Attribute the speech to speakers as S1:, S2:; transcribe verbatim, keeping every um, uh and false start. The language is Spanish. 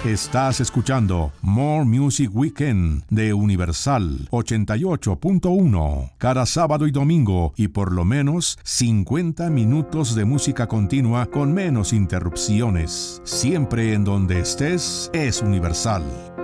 S1: Estás escuchando More Music Weekend de Universal ochenta y ocho punto uno. Cada sábado y domingo y por lo menos cincuenta minutos de música continua con menos interrupciones. Siempre en donde estés es Universal.